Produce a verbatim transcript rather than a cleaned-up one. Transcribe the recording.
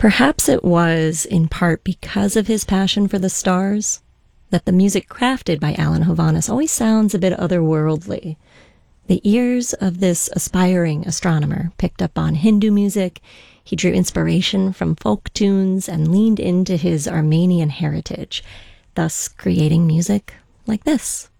Perhaps it was, in part because of his passion for the stars, that the music crafted by Alan Hovhaness always sounds a bit otherworldly. The ears of this aspiring astronomer picked up on Hindu music. He drew inspiration from folk tunes and leaned into his Armenian heritage, thus creating music like this.